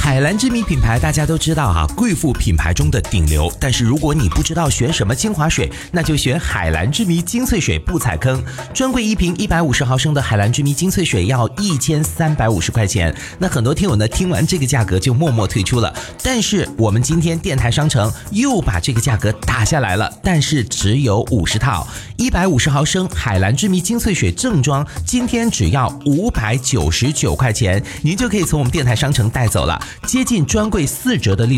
海蓝之谜品牌大家都知道啊，贵妇品牌中的顶流。但是如果你不知道选什么精华水，那就选海蓝之谜精粹水，不踩坑。专柜一瓶150毫升的海蓝之谜精粹水要1350块钱。那很多听友呢听完这个价格就默默退出了。但是我们今天电台商城又把这个价格打下来了，但是只有50套，150毫升海蓝之谜精粹水正装，今天只要599块钱，您就可以从我们电台商城带走了，接近专柜4折的力度。